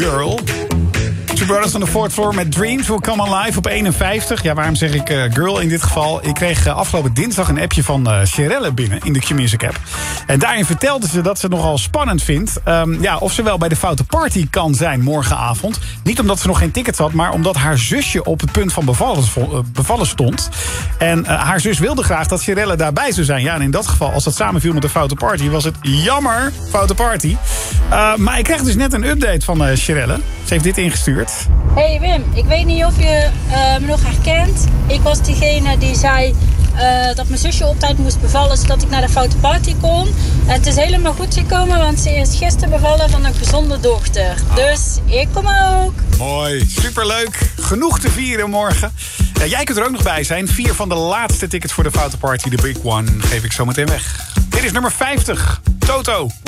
Girl. Two Brothers on the Fourth Floor met Dreams Will Come Alive op 51. Ja, waarom zeg ik girl in dit geval? Ik kreeg afgelopen dinsdag een appje van Shirelle binnen in de Q-Music app. En daarin vertelde ze dat ze het nogal spannend vindt. Of ze wel bij de Foute Party kan zijn morgenavond. Niet omdat ze nog geen tickets had, maar omdat haar zusje op het punt van bevallen stond. En haar zus wilde graag dat Shirelle daarbij zou zijn. Ja, en in dat geval, als dat samenviel met de Foute Party, was het jammer, Foute Party. Maar ik kreeg dus net een update van Shirelle. Ze heeft dit ingestuurd. Hey Wim, ik weet niet of je me nog herkent. Ik was diegene die zei dat mijn zusje op tijd moest bevallen, zodat ik naar de Foute Party kon. En het is helemaal goed gekomen, want ze is gisteren bevallen van een gezonde dochter. Dus ik kom ook. Mooi, superleuk. Genoeg te vieren morgen. Ja, jij kunt er ook nog bij zijn. 4 van de laatste tickets voor de Foute Party, de Big One, geef ik zo meteen weg. Dit is nummer 50, Toto.